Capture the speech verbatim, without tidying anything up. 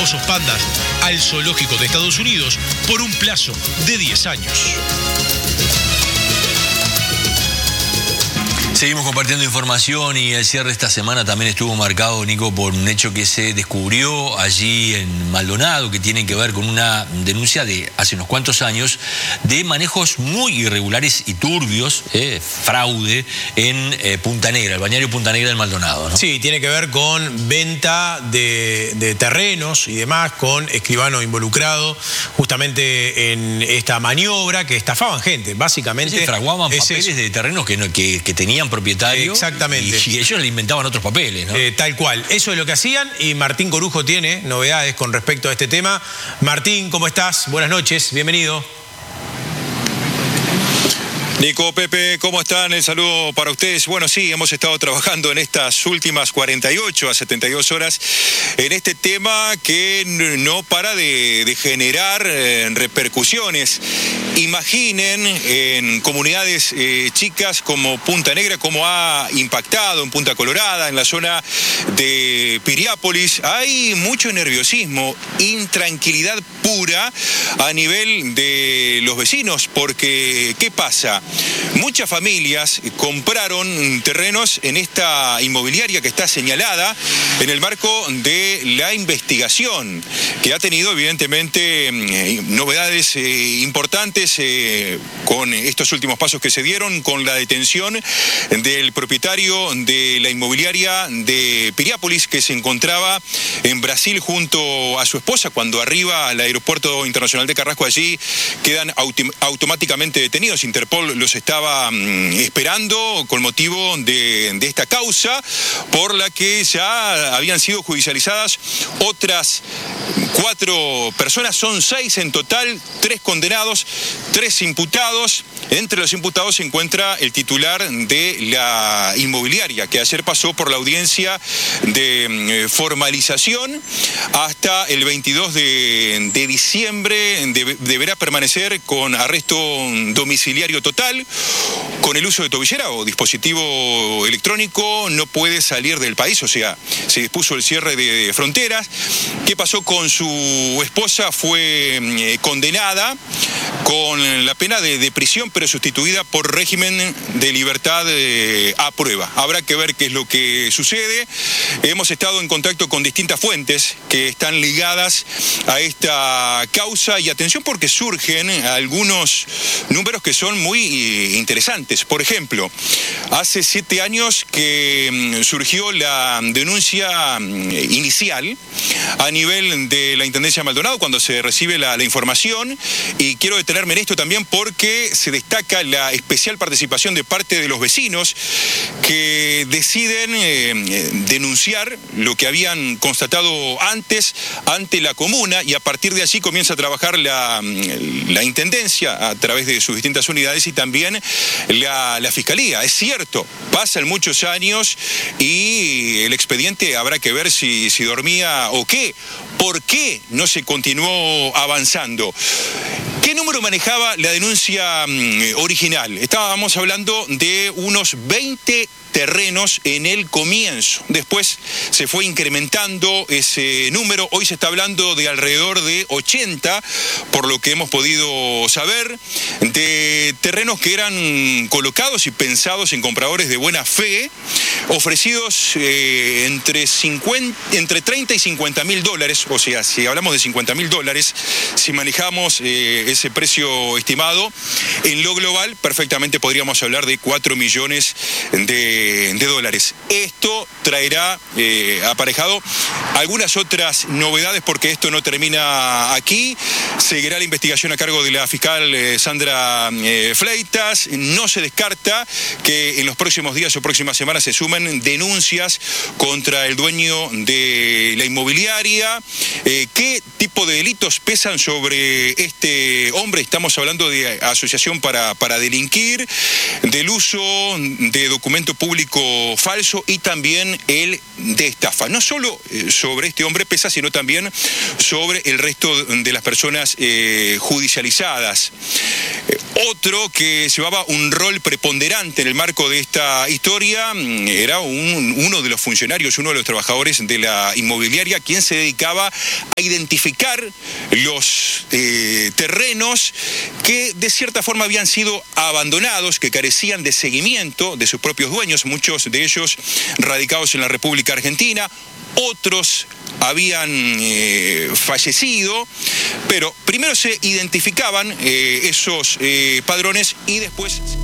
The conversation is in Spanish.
osos pandas al zoológico de Estados Unidos por un plazo de diez años. Seguimos compartiendo información y el cierre de esta semana también estuvo marcado, Nico, por un hecho que se descubrió allí en Maldonado, que tiene que ver con una denuncia de hace unos cuantos años de manejos muy irregulares y turbios, eh, fraude, en eh, Punta Negra, el balneario Punta Negra del Maldonado, ¿no? Sí, tiene que ver con venta de, de terrenos y demás, con escribano involucrado justamente en esta maniobra que estafaban gente, básicamente. Se fraguaban papeles es de terrenos que, no, que, que tenían propietario. Exactamente. Y, y ellos le inventaban otros papeles, ¿no? Eh, tal cual. Eso es lo que hacían y Martín Corujo tiene novedades con respecto a este tema. Martín, ¿cómo estás? Buenas noches, bienvenido. Nico, Pepe, ¿cómo están? El saludo para ustedes. Bueno, sí, hemos estado trabajando en estas últimas cuarenta y ocho a setenta y dos horas en este tema que no para de, de generar eh, repercusiones. Imaginen en comunidades eh, chicas como Punta Negra, cómo ha impactado en Punta Colorada, en la zona de Piriápolis. Hay mucho nerviosismo, intranquilidad pura a nivel de los vecinos, porque ¿qué pasa? Muchas familias compraron terrenos en esta inmobiliaria que está señalada en el marco de la investigación, que ha tenido evidentemente novedades eh, importantes eh, con estos últimos pasos que se dieron, con la detención del propietario de la inmobiliaria de Piriápolis, que se encontraba en Brasil junto a su esposa. Cuando arriba al aeropuerto internacional de Carrasco, allí quedan autom automáticamente detenidos. Interpol los estaba mm, esperando con motivo de, de esta causa, por la que ya habían sido judicializadas otras cuatro personas. Son seis en total, tres condenados, tres imputados. Entre los imputados se encuentra el titular de la inmobiliaria, que ayer pasó por la audiencia de formalización. Hasta el veintidós de diciembre de, deberá permanecer con arresto domiciliario total, con el uso de tobillera o dispositivo electrónico. No puede salir del país, o sea, se dispuso el cierre de fronteras. ¿Qué pasó con su esposa? Fue eh, condenada con la pena de, de prisión, pero sustituida por régimen de libertad eh, a prueba. Habrá que ver qué es lo que sucede. Hemos estado en contacto con distintas fuentes que están ligadas a esta causa, y atención, porque surgen algunos números que son muy eh, interesantes. Por ejemplo, hace siete años que surgió la denuncia inicial a nivel de la Intendencia de Maldonado, cuando se recibe la, la información, y quiero detenerme en esto también porque se destaca la especial participación de parte de los vecinos que deciden eh, denunciar lo que habían constatado antes ante la comuna, y a partir de allí comienza a trabajar la, la Intendencia a través de sus distintas unidades y también la, la Fiscalía. Es cierto, pasan muchos años y el expediente habrá que ver si, si dormía o qué. ¿Por qué no se continuó avanzando? ¿Qué número manejaba la denuncia mm, original? Estábamos hablando de unos veinte terrenos en el comienzo. Después se fue incrementando ese número. Hoy se está hablando de alrededor de ochenta, por lo que hemos podido saber, de terrenos que eran colocados y pensados en compradores de buena fe, ofrecidos eh, entre, cincuenta, entre treinta y cincuenta mil dólares. O sea, si hablamos de cincuenta mil dólares, si manejamos eh, ese precio estimado, en lo global perfectamente podríamos hablar de cuatro millones de de dólares. Esto traerá eh, aparejado algunas otras novedades, porque esto no termina aquí. Seguirá la investigación a cargo de la fiscal eh, Sandra eh, Fleitas. No se descarta que en los próximos días o próximas semanas se sumen denuncias contra el dueño de la inmobiliaria. Eh, ¿Qué tipo de delitos pesan sobre este hombre? Estamos hablando de asociación para, para delinquir, del uso de documento público público falso y también el de estafa. No solo sobre este hombre pesa, sino también sobre el resto de las personas eh, judicializadas. Eh, otro que llevaba un rol preponderante en el marco de esta historia era un, uno de los funcionarios, uno de los trabajadores de la inmobiliaria, quien se dedicaba a identificar los eh, terrenos que de cierta forma habían sido abandonados, que carecían de seguimiento de sus propios dueños, muchos de ellos radicados en la República Argentina, otros habían eh, fallecido, pero primero se identificaban eh, esos eh, padrones y después